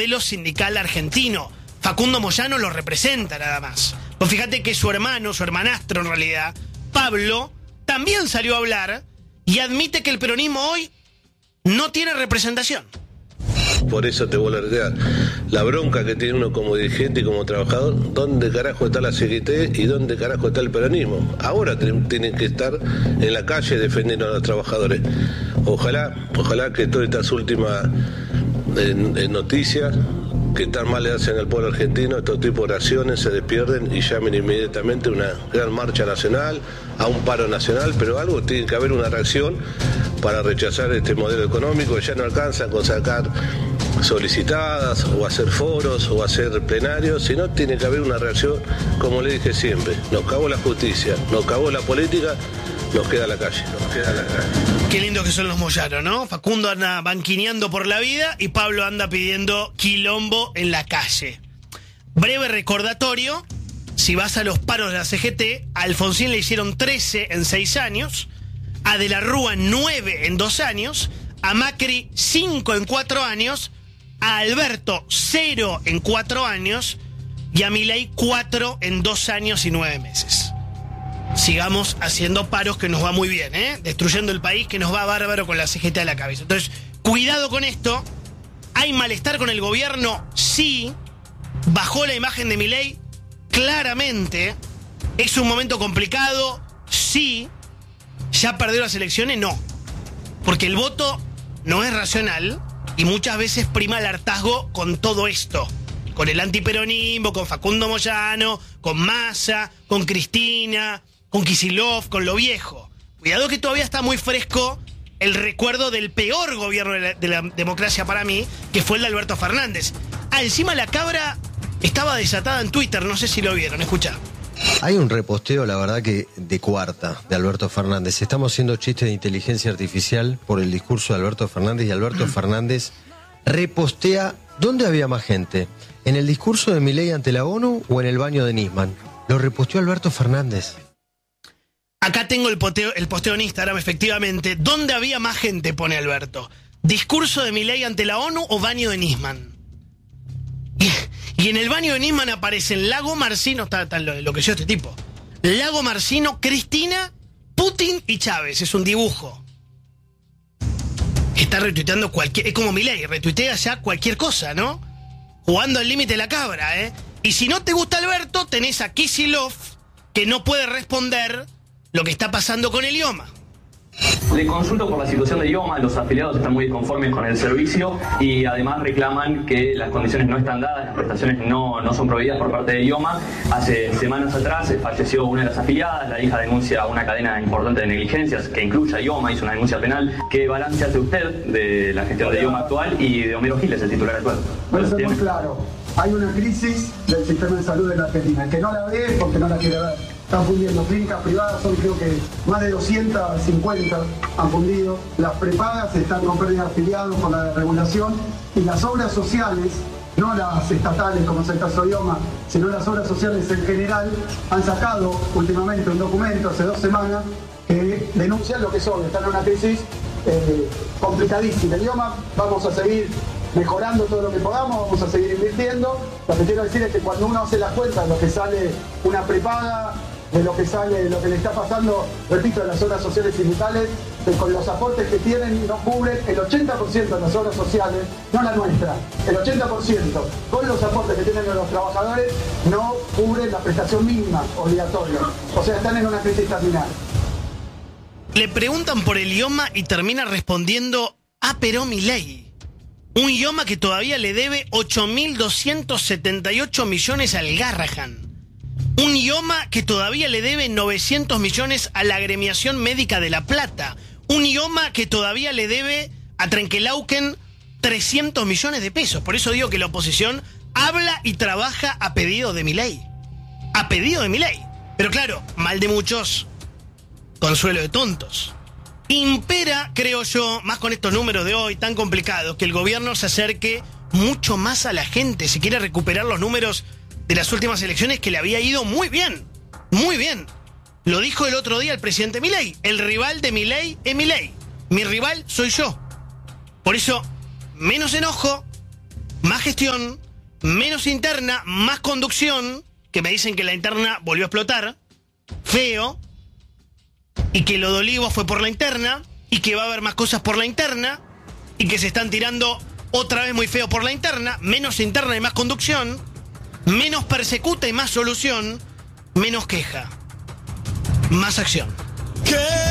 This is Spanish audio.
modelo sindical argentino. Facundo Moyano lo representa nada más. Pues fíjate que su hermano, su hermanastro en realidad, Pablo, también salió a hablar y admite que el peronismo hoy no tiene representación. Por eso te vuelvo a reiterar, la bronca que tiene uno como dirigente y como trabajador, ¿dónde carajo está la CGT y dónde carajo está el peronismo? Ahora tienen que estar en la calle defendiendo a los trabajadores. Ojalá que todas estas últimas noticias que tan mal le hacen al pueblo argentino, estos tipos de acciones se despierden y llamen inmediatamente a una gran marcha nacional, a un paro nacional, pero algo tiene que haber una reacción para rechazar este modelo económico. Ya no alcanza con sacar solicitadas o hacer foros o hacer plenarios, sino tiene que haber una reacción, como le dije siempre, nos cagó la justicia, nos cagó la política, nos queda la calle. Qué lindo que son los Moyano, ¿no? Facundo anda banquineando por la vida y Pablo anda pidiendo quilombo en la calle. Breve recordatorio, si vas a los paros de la CGT, a Alfonsín le hicieron 13 en 6 años, a De la Rúa 9 en 2 años, a Macri 5 en 4 años, a Alberto 0 en 4 años y a Milei 4 en 2 años y 9 meses. Sigamos haciendo paros que nos va muy bien, destruyendo el país que nos va bárbaro con la CGT a la cabeza. Entonces, cuidado con esto. ¿Hay malestar con el gobierno? Sí. ¿Bajó la imagen de Milei? Claramente. ¿Es un momento complicado? Sí. ¿Ya perdió las elecciones? No. Porque el voto no es racional y muchas veces prima el hartazgo con todo esto. Con el antiperonismo, con Facundo Moyano, con Massa, con Cristina, con Kicillof, con lo viejo. Cuidado que todavía está muy fresco el recuerdo del peor gobierno de la democracia para mí, que fue el de Alberto Fernández. Encima la cabra estaba desatada en Twitter, no sé si lo vieron, escuchá. Hay un reposteo, la verdad, que de cuarta, de Alberto Fernández. Estamos haciendo chistes de inteligencia artificial por el discurso de Alberto Fernández y Alberto Fernández repostea ¿dónde había más gente? ¿En el discurso de Milei ante la ONU o en el baño de Nisman? Lo reposteó Alberto Fernández. Acá tengo el posteo en Instagram, efectivamente. ¿Dónde había más gente? Pone Alberto. ¿Discurso de Milei ante la ONU o baño de Nisman? Y en el baño de Nisman aparecen Lago Marcino, está lo que yo este tipo. Lago Marcino, Cristina, Putin y Chávez. Es un dibujo. Está retuiteando cualquier... Es como Milei, retuitea ya cualquier cosa, ¿no? Jugando al límite la cabra, ¿eh? Y si no te gusta Alberto, tenés a Kicillof, que no puede responder lo que está pasando con el IOMA. Le consulto por la situación de IOMA, los afiliados están muy disconformes con el servicio y además reclaman que las condiciones no están dadas, las prestaciones no son proveídas por parte de IOMA. Hace semanas atrás falleció una de las afiliadas, la hija denuncia una cadena importante de negligencias que incluye a IOMA, hizo una denuncia penal. ¿Qué balance hace usted de la gestión de IOMA actual y de Homero Giles, el titular actual? Voy a ser muy claro, hay una crisis del sistema de salud en la Argentina. El que no la ve es porque no la quiere ver. Están fundiendo clínicas privadas, son creo que más de 250 han fundido. Las prepagas están con pérdida de afiliados por la regulación y las obras sociales, no las estatales como es el caso de IOMA, sino las obras sociales en general, han sacado últimamente un documento hace 2 semanas que denuncian lo que son. Están en una crisis complicadísima. El IOMA vamos a seguir mejorando todo lo que podamos, vamos a seguir invirtiendo. Lo que quiero decir es que cuando uno hace las cuentas, lo que sale una prepaga, de lo que sale, lo que le está pasando, repito, a las obras sociales sindicales, con los aportes que tienen no cubren el 80% de las obras sociales, no la nuestra, el 80%, con los aportes que tienen los trabajadores, no cubren la prestación mínima obligatoria. O sea, están en una crisis terminal. Le preguntan por el IOMA y termina respondiendo, pero Milei. Un IOMA que todavía le debe 8.278 millones al Garrahan. Un IOMA que todavía le debe 900 millones a la Agremiación Médica de La Plata. Un IOMA que todavía le debe a Trenkelauken 300 millones de pesos. Por eso digo que la oposición habla y trabaja a pedido de Milei. A pedido de Milei. Pero claro, mal de muchos, consuelo de tontos. Impera, creo yo, más con estos números de hoy tan complicados, que el gobierno se acerque mucho más a la gente. Si quiere recuperar los números de las últimas elecciones, que le había ido muy bien. Muy bien. Lo dijo el otro día el presidente Milei. El rival de Milei es Milei. Mi rival soy yo. Por eso, menos enojo, más gestión, menos interna, más conducción, que me dicen que la interna volvió a explotar, feo, y que lo de Olivos fue por la interna, y que va a haber más cosas por la interna, y que se están tirando otra vez muy feo por la interna, menos interna y más conducción, menos persecuta y más solución, menos queja, más acción.